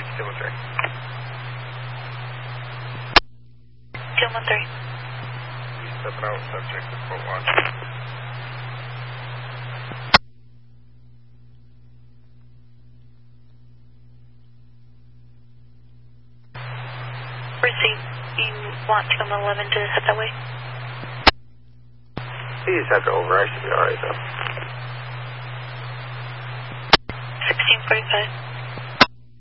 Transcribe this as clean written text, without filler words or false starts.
engage 213. 213. He's stepping out, subject to Fort Watch. Receive. You want to come 11 to head that way? He just had to over. I should be alright though. 1645.